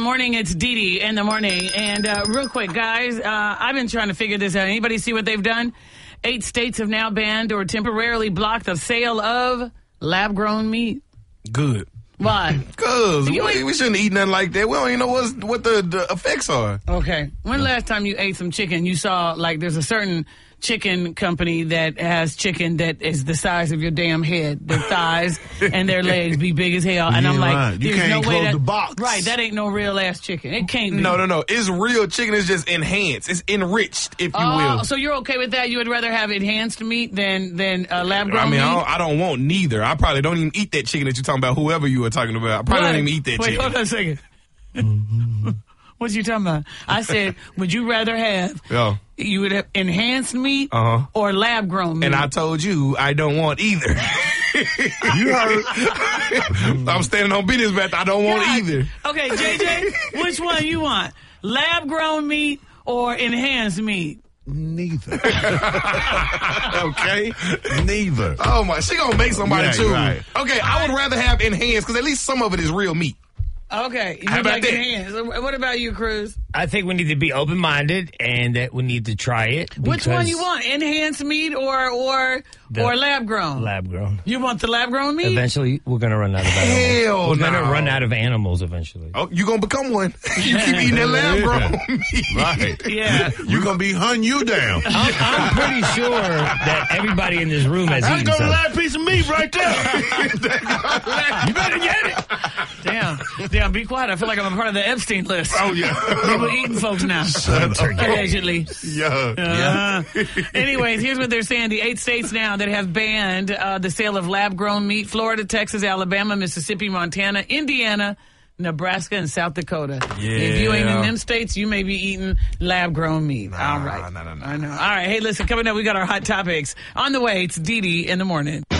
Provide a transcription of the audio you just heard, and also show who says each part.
Speaker 1: morning. It's Dee Dee in the morning. And real quick, guys, I've been trying to figure this out. Anybody see what they've done? 8 states have now banned or temporarily blocked the sale of lab-grown meat.
Speaker 2: Good.
Speaker 1: Why?
Speaker 2: Because we shouldn't eat nothing like that. We don't even know what the effects are.
Speaker 1: Okay. When last time you ate some chicken, you saw, like, there's a certain chicken company that has chicken that is the size of your damn head. Their thighs and their legs be big as hell. And I'm like,
Speaker 3: right. You
Speaker 1: there's
Speaker 3: can't
Speaker 1: no way
Speaker 3: close
Speaker 1: that,
Speaker 3: the box.
Speaker 1: Right, that ain't no real ass chicken. It can't be.
Speaker 2: No. It's real chicken. It's just enhanced. It's enriched, if you will.
Speaker 1: So you're okay with that? You would rather have enhanced meat than lab-grown
Speaker 2: I mean,
Speaker 1: meat?
Speaker 2: I don't want neither. I probably don't even eat that chicken that you're talking about, whoever you were talking about. I probably don't even eat that
Speaker 1: Wait,
Speaker 2: chicken.
Speaker 1: hold on a second. What you talking about? I said, would you rather have...
Speaker 2: Yeah.
Speaker 1: You would have enhanced meat or lab-grown meat?
Speaker 2: And I told you I don't want either.
Speaker 3: You heard.
Speaker 2: I'm standing on business, but I don't want either.
Speaker 1: Okay, JJ, which one you want? Lab-grown meat or enhanced meat?
Speaker 3: Neither.
Speaker 2: Okay?
Speaker 3: Neither.
Speaker 2: Oh, my. She gonna make somebody choose.
Speaker 3: Right.
Speaker 2: Okay, I would rather have enhanced, because at least some of it is real meat.
Speaker 1: Okay. You
Speaker 2: How about
Speaker 1: like
Speaker 2: that?
Speaker 1: enhanced. What about you, Cruz?
Speaker 4: I think we need to be open-minded and that we need to try it.
Speaker 1: Which one you want? Enhanced meat or lab-grown?
Speaker 4: Lab-grown.
Speaker 1: You want the lab-grown meat?
Speaker 4: Eventually, we're going to run out of animals.
Speaker 2: Hell
Speaker 4: We're going to
Speaker 2: no.
Speaker 4: run out of animals eventually.
Speaker 2: Oh, you gonna become one. You keep eating that lab-grown meat.
Speaker 3: Right.
Speaker 1: Yeah.
Speaker 3: You're going to be hunting you down.
Speaker 4: I'm pretty sure that everybody in this room has
Speaker 3: That's
Speaker 4: eaten
Speaker 3: going to
Speaker 4: some.
Speaker 3: last piece of meat right there.
Speaker 4: You better get it.
Speaker 1: Damn, be quiet. I feel like I'm a part of the Epstein list.
Speaker 2: Oh, yeah.
Speaker 1: People eating folks now. Allegedly.
Speaker 2: Yeah.
Speaker 1: Anyways, here's what they're saying. The 8 states now that have banned the sale of lab-grown meat: Florida, Texas, Alabama, Mississippi, Montana, Indiana, Nebraska, and South Dakota.
Speaker 2: Yeah.
Speaker 1: If you ain't in them states, you may be eating lab-grown meat. All right.
Speaker 2: No.
Speaker 1: I know. All right. Hey, listen, coming up, we got our hot topics. On the way, it's Dee Dee in the morning.